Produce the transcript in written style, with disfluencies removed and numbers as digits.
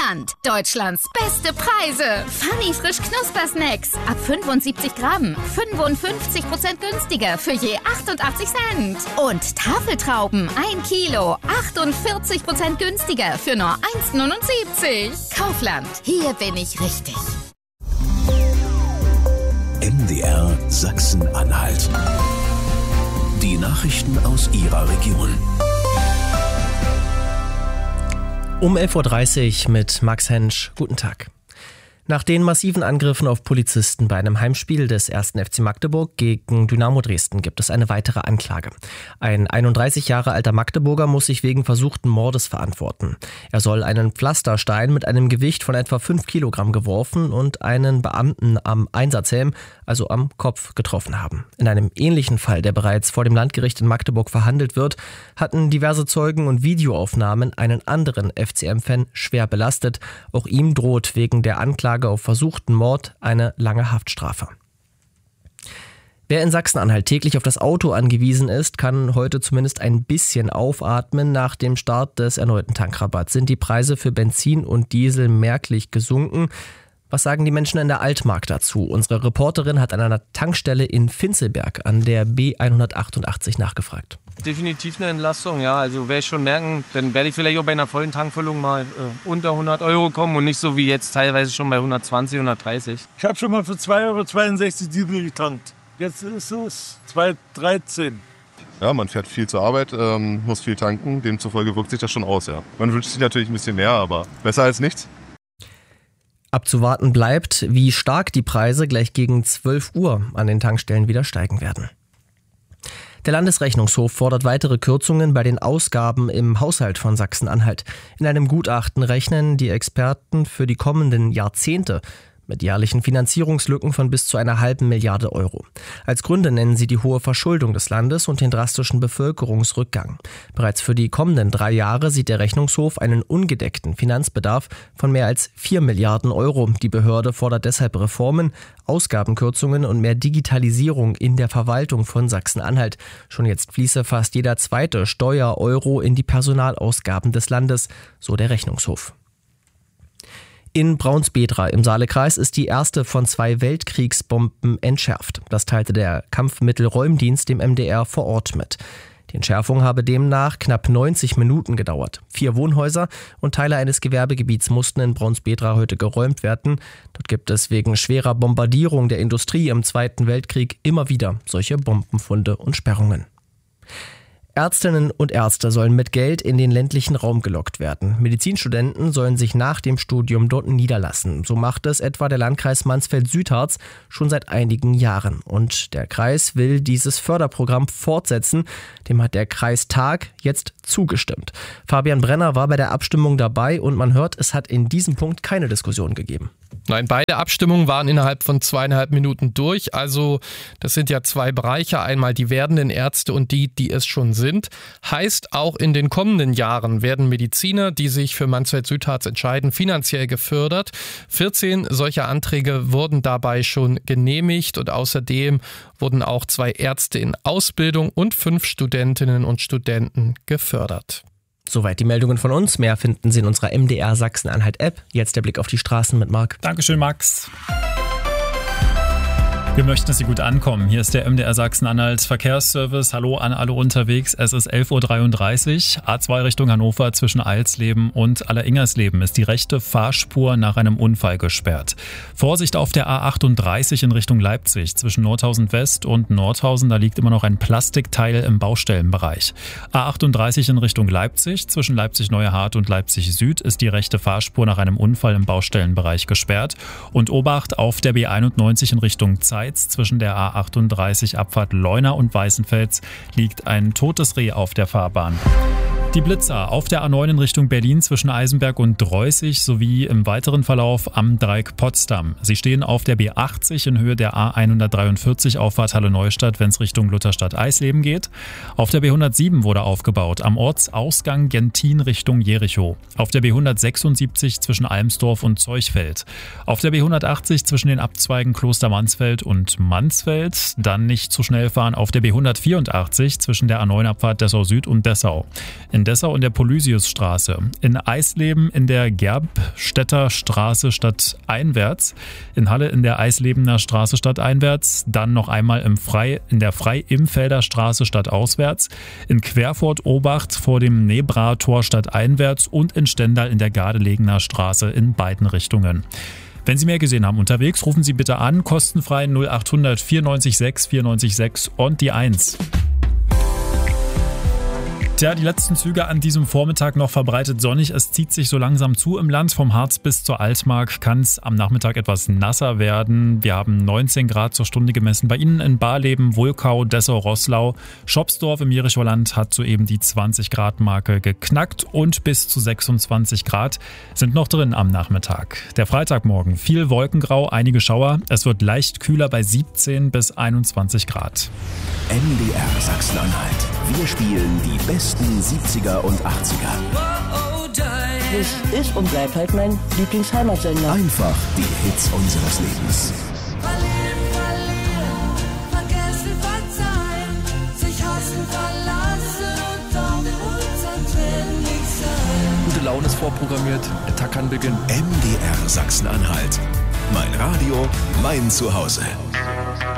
Kaufland. Deutschlands beste Preise. Funny frisch Knusper-Snacks. Ab 75 Gramm. 55% günstiger für je 88 Cent. Und Tafeltrauben 1 Kilo. 48% günstiger für nur 1,79. Kaufland. Hier bin ich richtig. MDR Sachsen-Anhalt. Die Nachrichten aus Ihrer Region. Um 11.30 Uhr mit Max Hensch. Guten Tag. Nach den massiven Angriffen auf Polizisten bei einem Heimspiel des 1. FC Magdeburg gegen Dynamo Dresden gibt es eine weitere Anklage. Ein 31 Jahre alter Magdeburger muss sich wegen versuchten Mordes verantworten. Er soll einen Pflasterstein mit einem Gewicht von etwa 5 Kilogramm geworfen und einen Beamten am Einsatzhelm, also am Kopf, getroffen haben. In einem ähnlichen Fall, der bereits vor dem Landgericht in Magdeburg verhandelt wird, hatten diverse Zeugen und Videoaufnahmen einen anderen FCM-Fan schwer belastet. Auch ihm droht wegen der Anklage auf versuchten Mord eine lange Haftstrafe. Wer in Sachsen-Anhalt täglich auf das Auto angewiesen ist, kann heute zumindest ein bisschen aufatmen. Nach dem Start des erneuten Tankrabatts sind die Preise für Benzin und Diesel merklich gesunken. Was sagen die Menschen in der Altmark dazu? Unsere Reporterin hat an einer Tankstelle in Finzelberg an der B188 nachgefragt. Definitiv eine Entlastung, ja. Also werde ich schon merken, dann werde ich vielleicht auch bei einer vollen Tankfüllung mal unter 100 Euro kommen und nicht so wie jetzt teilweise schon bei 120, 130. Ich habe schon mal für 2,62 € Diesel getankt. Jetzt ist es 2,13 €. Ja, man fährt viel zur Arbeit, muss viel tanken, demzufolge wirkt sich das schon aus, ja. Man wünscht sich natürlich ein bisschen mehr, aber besser als nichts. Abzuwarten bleibt, wie stark die Preise gleich gegen 12 Uhr an den Tankstellen wieder steigen werden. Der Landesrechnungshof fordert weitere Kürzungen bei den Ausgaben im Haushalt von Sachsen-Anhalt. In einem Gutachten rechnen die Experten für die kommenden Jahrzehnte mit jährlichen Finanzierungslücken von bis zu 1,5 Milliarde Euro. Als Gründe nennen sie die hohe Verschuldung des Landes und den drastischen Bevölkerungsrückgang. Bereits für die kommenden 3 Jahre sieht der Rechnungshof einen ungedeckten Finanzbedarf von mehr als 4 Milliarden Euro. Die Behörde fordert deshalb Reformen, Ausgabenkürzungen und mehr Digitalisierung in der Verwaltung von Sachsen-Anhalt. Schon jetzt fließe fast jeder zweite Steuer-Euro in die Personalausgaben des Landes, so der Rechnungshof. In Braunsbedra im Saalekreis ist die erste von 2 Weltkriegsbomben entschärft. Das teilte der Kampfmittelräumdienst dem MDR vor Ort mit. Die Entschärfung habe demnach knapp 90 Minuten gedauert. 4 Wohnhäuser und Teile eines Gewerbegebiets mussten in Braunsbedra heute geräumt werden. Dort gibt es wegen schwerer Bombardierung der Industrie im Zweiten Weltkrieg immer wieder solche Bombenfunde und Sperrungen. Ärztinnen und Ärzte sollen mit Geld in den ländlichen Raum gelockt werden. Medizinstudenten sollen sich nach dem Studium dort niederlassen. So macht es etwa der Landkreis Mansfeld-Südharz schon seit einigen Jahren. Und der Kreis will dieses Förderprogramm fortsetzen. Dem hat der Kreistag jetzt zugestimmt. Fabian Brenner war bei der Abstimmung dabei und man hört, es hat in diesem Punkt keine Diskussion gegeben. Nein, beide Abstimmungen waren innerhalb von 2,5 Minuten durch. Also das sind ja 2 Bereiche. Einmal die werdenden Ärzte und die es schon sind. Heißt, auch in den kommenden Jahren werden Mediziner, die sich für Mansfeld-Südharz entscheiden, finanziell gefördert. 14 solcher Anträge wurden dabei schon genehmigt und außerdem wurden auch 2 Ärzte in Ausbildung und 5 Studentinnen und Studenten gefördert. Soweit die Meldungen von uns. Mehr finden Sie in unserer MDR Sachsen-Anhalt-App. Jetzt der Blick auf die Straßen mit Marc. Dankeschön, Max. Wir möchten, dass Sie gut ankommen. Hier ist der MDR Sachsen-Anhalt Verkehrsservice. Hallo an alle unterwegs. Es ist 11.33 Uhr. A2 Richtung Hannover zwischen Eilsleben und Alleringersleben ist die rechte Fahrspur nach einem Unfall gesperrt. Vorsicht auf der A38 in Richtung Leipzig zwischen Nordhausen West und Nordhausen. Da liegt immer noch ein Plastikteil im Baustellenbereich. A38 in Richtung Leipzig zwischen Leipzig-Neuerhardt und Leipzig Süd ist die rechte Fahrspur nach einem Unfall im Baustellenbereich gesperrt. Und Obacht auf der B91 in Richtung Zeitz zwischen der A38 Abfahrt Leuna und Weißenfels liegt ein totes Reh auf der Fahrbahn. Die Blitzer auf der A9 in Richtung Berlin zwischen Eisenberg und Dreußig sowie im weiteren Verlauf am Dreieck Potsdam. Sie stehen auf der B80 in Höhe der A143 Auffahrt Halle Neustadt, wenn es Richtung Lutherstadt-Eisleben geht. Auf der B107 wurde aufgebaut am Ortsausgang Gentin Richtung Jericho. Auf der B176 zwischen Almsdorf und Zeuchfeld. Auf der B180 zwischen den Abzweigen Kloster Mansfeld und Mansfeld. Dann nicht zu schnell fahren auf der B184 zwischen der A9 Abfahrt Dessau Süd und Dessau. In Dessau und der Polysiusstraße. In Eisleben in der Gerbstädter Straße stadteinwärts. In Halle in der Eislebener Straße stadteinwärts. Dann noch einmal in der Frei-Imfelder Straße stadtauswärts. In Querfurt-Obacht vor dem Nebra-Tor stadteinwärts und in Stendal in der Gardelegener Straße in beiden Richtungen. Wenn Sie mehr gesehen haben unterwegs, rufen Sie bitte an, kostenfrei 0800 94 6 94 6 und die 1. Tja, die letzten Züge an diesem Vormittag noch verbreitet sonnig. Es zieht sich so langsam zu im Land. Vom Harz bis zur Altmark kann es am Nachmittag etwas nasser werden. Wir haben 19 Grad zur Stunde gemessen. Bei Ihnen in Barleben, Wulkau, Dessau, Roßlau. Schopsdorf im Jerichower Land hat soeben die 20-Grad-Marke geknackt und bis zu 26 Grad sind noch drin am Nachmittag. Der Freitagmorgen, viel Wolkengrau, einige Schauer. Es wird leicht kühler bei 17 bis 21 Grad. MDR Sachsen-Anhalt. Wir spielen die besten 70er und 80er. Das ist und bleibt halt mein Lieblingsheimatsender. Einfach die Hits unseres Lebens. Vergessen, verzeihen, sich hassen, verlassen und auch unzertrennlich sein. Gute Laune ist vorprogrammiert, der Tag kann beginnen. MDR Sachsen-Anhalt. Mein Radio, mein Zuhause.